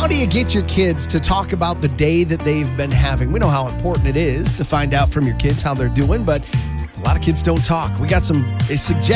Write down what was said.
How do you get your kids to talk about the day that they've been having? We know how important it is to find out from your kids how they're doing, but a lot of kids don't talk. We got some suggestions